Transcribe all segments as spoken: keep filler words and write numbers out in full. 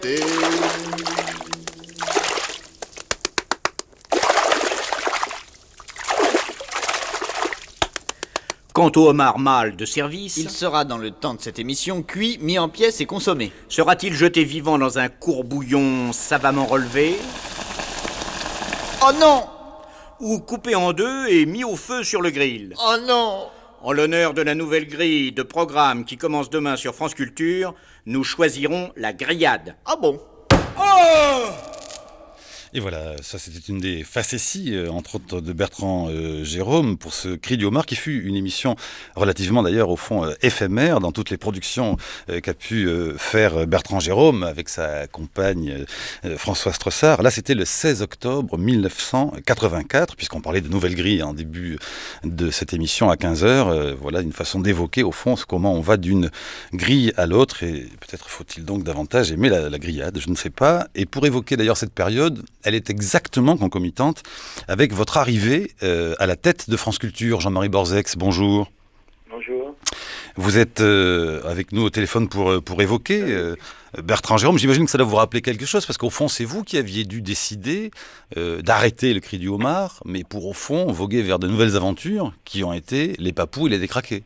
Quant au homard mâle de service, il sera dans le temps de cette émission cuit, mis en pièces et consommé. Sera-t-il jeté vivant dans un courbouillon savamment relevé? Oh non! Ou coupé en deux et mis au feu sur le grill? Oh non! En l'honneur de la nouvelle grille de programme qui commence demain sur France Culture, nous choisirons la grillade. Ah bon? Oh! Et voilà, ça c'était une des facéties, euh, entre autres de Bertrand euh, Jérôme, pour ce Cri du homard, qui fut une émission relativement d'ailleurs au fond euh, éphémère dans toutes les productions euh, qu'a pu euh, faire Bertrand Jérôme avec sa compagne euh, Françoise Tressard. Là c'était le seize octobre mille neuf cent quatre-vingt-quatre, puisqu'on parlait de Nouvelle Grille en début de cette émission à quinze heures. Euh, voilà une façon d'évoquer au fond comment on va d'une grille à l'autre, et peut-être faut-il donc davantage aimer la, la grillade, je ne sais pas. Et pour évoquer d'ailleurs cette période, elle est exactement concomitante avec votre arrivée euh, à la tête de France Culture. Jean-Marie Borzex, bonjour. Bonjour. Vous êtes euh, avec nous au téléphone pour, pour évoquer euh, Bertrand Jérôme. J'imagine que ça doit vous rappeler quelque chose, parce qu'au fond, c'est vous qui aviez dû décider euh, d'arrêter le Cri du homard, mais pour, au fond, voguer vers de nouvelles aventures qui ont été les papous et les décraqués.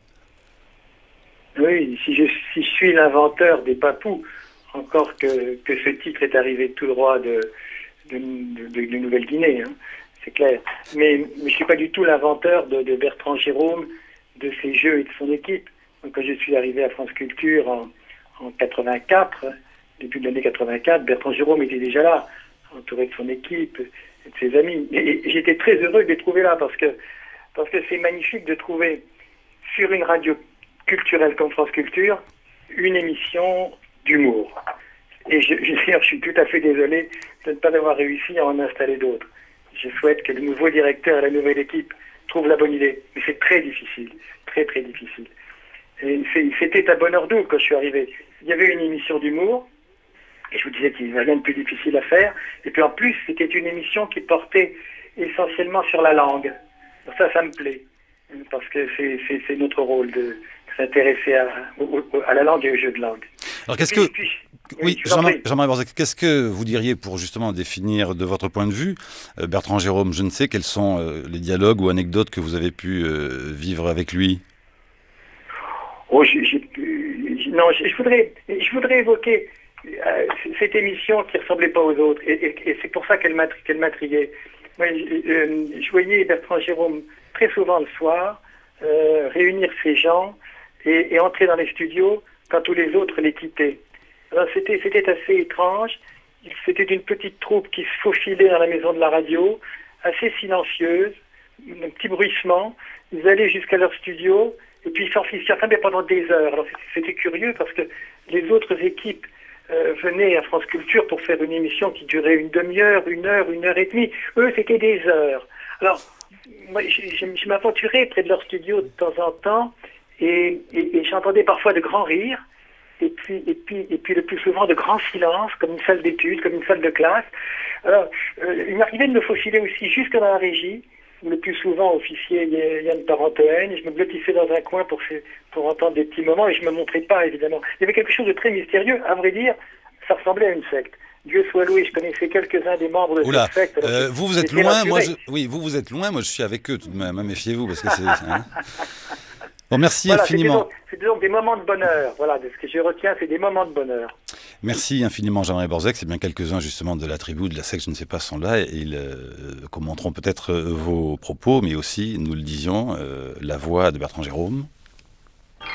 Oui, si je, si je suis l'inventeur des papous, encore que, que ce titre est arrivé tout droit de... de, de, de, de Nouvelle-Guinée, hein, c'est clair. Mais, mais je ne suis pas du tout l'inventeur de, de Bertrand Jérôme, de ses jeux et de son équipe. Donc, quand je suis arrivé à France Culture en, en quatre-vingt-quatre, début de l'année quatre-vingt-quatre, Bertrand Jérôme était déjà là, entouré de son équipe et de ses amis. Et, et j'étais très heureux de les trouver là, parce que parce que c'est magnifique de trouver sur une radio culturelle comme France Culture une émission d'humour. Et je, je, je suis tout à fait désolé de ne pas avoir réussi à en installer d'autres. Je souhaite que le nouveau directeur et la nouvelle équipe trouvent la bonne idée. Mais c'est très difficile, très très difficile. Et c'était à bonne heure double quand je suis arrivé. Il y avait une émission d'humour, et je vous disais qu'il n'y avait rien de plus difficile à faire. Et puis en plus, c'était une émission qui portait essentiellement sur la langue. Alors ça, ça me plaît, parce que c'est notre rôle de s'intéresser à, à la langue et au jeu de langue. Alors qu'est-ce que... Puis, oui, Jean-Marie Borzex, qu'est-ce que vous diriez pour justement définir de votre point de vue, euh, Bertrand Jérôme, je ne sais quels sont euh, les dialogues ou anecdotes que vous avez pu euh, vivre avec lui? Oh, j ai, j ai, non, je voudrais, je voudrais évoquer euh, cette émission qui ne ressemblait pas aux autres, et, et, et c'est pour ça qu'elle m'intriguait. Moi, je, euh, je voyais Bertrand Jérôme très souvent le soir euh, réunir ces gens et, et entrer dans les studios quand tous les autres les quittaient. Alors c'était c'était assez étrange. C'était une petite troupe qui se faufilait dans la maison de la radio, assez silencieuse, un petit bruissement. Ils allaient jusqu'à leur studio et puis ils s'enfermaient pendant des heures. Alors c'était curieux parce que les autres équipes euh, venaient à France Culture pour faire une émission qui durait une demi-heure, une heure, une heure et demie. Eux, c'était des heures. Alors moi, je, je, je m'aventurais près de leur studio de temps en temps et, et, et j'entendais parfois de grands rires. Et puis, et, puis, et puis le plus souvent de grands silences, comme une salle d'études, comme une salle de classe. Alors, euh, il m'arrivait de me faufiler aussi jusque dans la régie, où le plus souvent officier Yann Parentoen, je me blottissais dans un coin pour, pour entendre des petits moments, et je ne me montrais pas, évidemment. Il y avait quelque chose de très mystérieux, à vrai dire, ça ressemblait à une secte. Dieu soit loué, je connaissais quelques-uns des membres de Oula, cette secte. Euh, vous, vous êtes loin, moi je... Oui, vous, vous êtes loin, moi je suis avec eux tout de même, méfiez-vous, parce que c'est... Hein. Bon, merci voilà, infiniment. C'est donc des moments de bonheur. Voilà, de ce que je retiens, c'est des moments de bonheur. Merci infiniment, Jean-Marie Borzex. C'est bien quelques-uns justement de la tribu, de la secte, je ne sais pas, sont là et ils euh, commenteront peut-être euh, vos propos, mais aussi, nous le disions, euh, la voix de Bertrand Jérôme.